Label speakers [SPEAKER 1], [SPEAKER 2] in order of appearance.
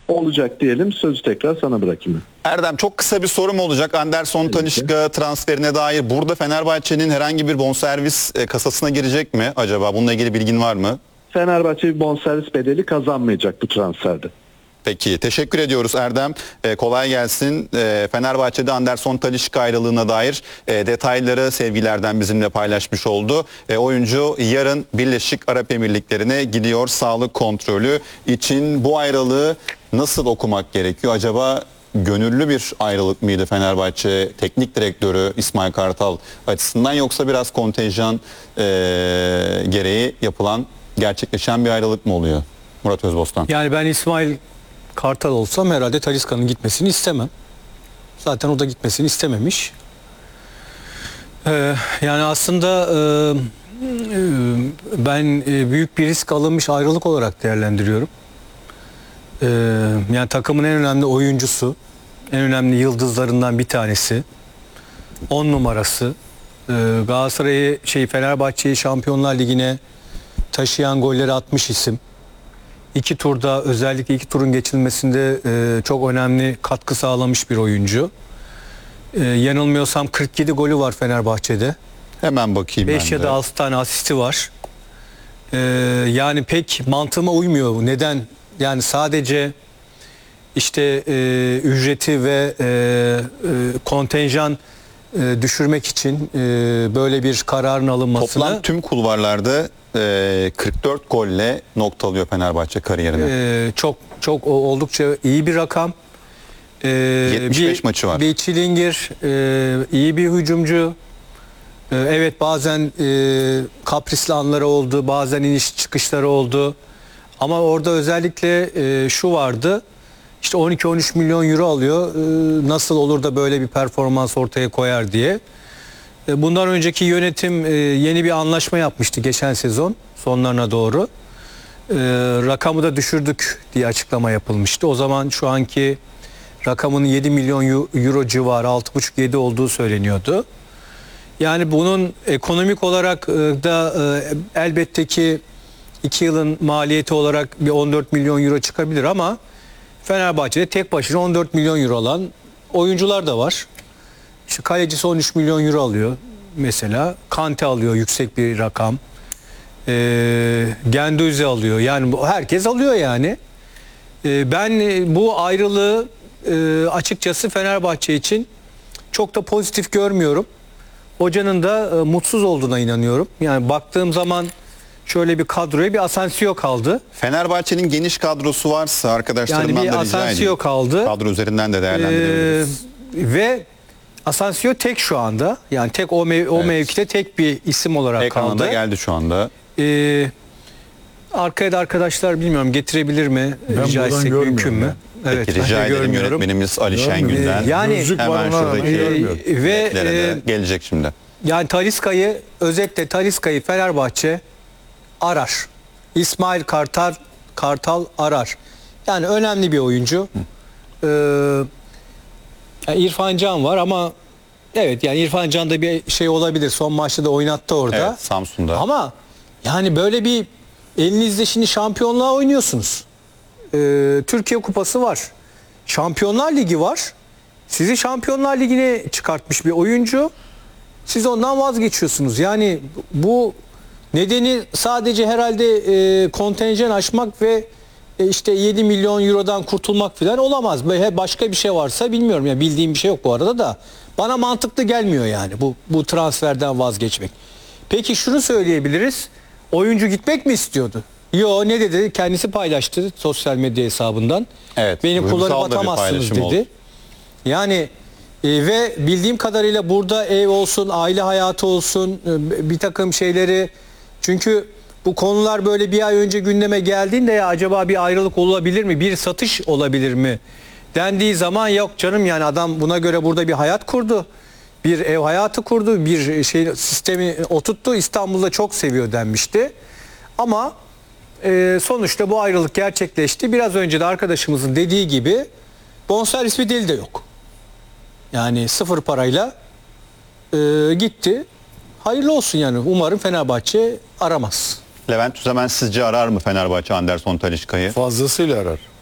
[SPEAKER 1] olacak diyelim. Sözü tekrar sana bırakayım.
[SPEAKER 2] Erdem, çok kısa bir sorum olacak. Anderson Talisca transferine dair. Burada Fenerbahçe'nin herhangi bir bonservis kasasına girecek mi acaba? Bununla ilgili bilgin var mı?
[SPEAKER 1] Fenerbahçe bir bonservis bedeli kazanmayacak bu transferde.
[SPEAKER 2] Peki, teşekkür ediyoruz Erdem. Kolay gelsin. Fenerbahçe'de Anderson Talisca ayrılığına dair detayları sevgilerden bizimle paylaşmış oldu. Oyuncu yarın Birleşik Arap Emirlikleri'ne gidiyor sağlık kontrolü için. Bu ayrılığı nasıl okumak gerekiyor? Acaba gönüllü bir ayrılık mıydı Fenerbahçe teknik direktörü İsmail Kartal açısından, yoksa biraz kontenjan gereği gerçekleşen bir ayrılık mı oluyor? Murat Özbostan.
[SPEAKER 3] Yani ben İsmail Kartal olsam herhalde Talisca'nın gitmesini istemem. Zaten o da gitmesini istememiş. Yani aslında ben büyük bir risk alınmış ayrılık olarak değerlendiriyorum. Yani takımın en önemli oyuncusu, en önemli yıldızlarından bir tanesi, 10 numarası, Galatasaray'ı Fenerbahçe'yi Şampiyonlar Ligi'ne taşıyan golleri atmış isim. İki turda, özellikle iki turun geçilmesinde çok önemli katkı sağlamış bir oyuncu. Yanılmıyorsam 47 golü var Fenerbahçe'de.
[SPEAKER 2] Hemen bakayım
[SPEAKER 3] 5 ya da 6 tane asisti var. Yani pek mantığıma uymuyor bu. Neden? Yani sadece ücreti ve kontenjan düşürmek için böyle bir kararın alınmasını...
[SPEAKER 2] Toplam tüm kulvarlarda 44 golle noktalıyor Fenerbahçe kariyerini.
[SPEAKER 3] Çok oldukça iyi bir rakam.
[SPEAKER 2] 75 maçı var.
[SPEAKER 3] Bir çilingir, iyi bir hücumcu. Evet, bazen kaprisli anları oldu, bazen iniş çıkışları oldu. Ama orada özellikle şu vardı. 12-13 milyon euro alıyor. Nasıl olur da böyle bir performans ortaya koyar diye. Bundan önceki yönetim yeni bir anlaşma yapmıştı geçen sezon sonlarına doğru. Rakamı da düşürdük diye açıklama yapılmıştı. O zaman şu anki rakamın 7 milyon euro civarı, 6,5-7 olduğu söyleniyordu. Yani bunun ekonomik olarak da elbette ki 2 yılın maliyeti olarak bir 14 milyon euro çıkabilir ama Fenerbahçe'de tek başına 14 milyon euro alan oyuncular da var. Kalecisi 13 milyon euro alıyor mesela. Kante alıyor yüksek bir rakam. Guendouzi alıyor. Yani herkes alıyor yani. Ben bu ayrılığı açıkçası Fenerbahçe için çok da pozitif görmüyorum. Hocanın da mutsuz olduğuna inanıyorum. Yani baktığım zaman şöyle bir kadroya bir Asensio kaldı.
[SPEAKER 2] Fenerbahçe'nin geniş kadrosu varsa arkadaşlarımdan
[SPEAKER 3] yani
[SPEAKER 2] da
[SPEAKER 3] bir
[SPEAKER 2] rica edeyim.
[SPEAKER 3] Asensio kaldı.
[SPEAKER 2] Kadro üzerinden de değerlendirebiliriz.
[SPEAKER 3] Ve Asensio tek şu anda. Yani tek o mevkide tek bir isim olarak
[SPEAKER 2] Ekranında
[SPEAKER 3] kaldı.
[SPEAKER 2] geldi şu anda.
[SPEAKER 3] Arkaya da arkadaşlar bilmiyorum getirebilir mi?
[SPEAKER 4] Ben
[SPEAKER 3] Rica etsek mümkün mü?
[SPEAKER 4] Ya.
[SPEAKER 3] Evet,
[SPEAKER 2] Peki, rica edelim yönetmenimiz Ali Şengün'den.
[SPEAKER 3] Yani
[SPEAKER 2] hemen şuradaki
[SPEAKER 3] ve
[SPEAKER 2] gelecek şimdi.
[SPEAKER 3] yani özellikle Talisca'yı Fenerbahçe arar. İsmail Kartal arar. Yani önemli bir oyuncu. İrfan Can var ama evet, yani İrfan Can da bir şey olabilir. Son maçta da oynattı orada.
[SPEAKER 2] Evet, Samsun'da.
[SPEAKER 3] Ama yani böyle bir elinizde şimdi şampiyonluğa oynuyorsunuz. Türkiye Kupası var. Şampiyonlar Ligi var. Sizi Şampiyonlar Ligi'ne çıkartmış bir oyuncu. Siz ondan vazgeçiyorsunuz. Yani bu nedeni sadece herhalde kontenjan aşmak ve 7 milyon eurodan kurtulmak falan olamaz. Başka bir şey varsa bilmiyorum. Yani bildiğim bir şey yok bu arada da. Bana mantıklı gelmiyor yani bu transferden vazgeçmek. Peki şunu söyleyebiliriz. Oyuncu gitmek mi istiyordu? Yo, ne dedi? Kendisi paylaştı sosyal medya hesabından.
[SPEAKER 2] Evet,
[SPEAKER 3] beni kullanıp
[SPEAKER 2] duygusal da bir
[SPEAKER 3] atamazsınız
[SPEAKER 2] paylaşım
[SPEAKER 3] dedi.
[SPEAKER 2] oldu.
[SPEAKER 3] Yani ve bildiğim kadarıyla burada ev olsun, aile hayatı olsun, bir takım şeyleri, çünkü bu konular böyle bir ay önce gündeme geldiğinde ya acaba bir ayrılık olabilir mi, bir satış olabilir mi dendiği zaman yok canım, yani adam buna göre burada bir hayat kurdu. Bir ev hayatı kurdu, bir sistemi oturttu, İstanbul'da çok seviyor denmişti. Ama sonuçta bu ayrılık gerçekleşti. Biraz önce de arkadaşımızın dediği gibi bonservis bedeli de yok. Yani sıfır parayla gitti. Hayırlı olsun yani. Umarım Fenerbahçe aramaz.
[SPEAKER 2] Levent Tüzemen sizce arar mı Fenerbahçe Anderson Talisca'yı?
[SPEAKER 4] Fazlasıyla arar.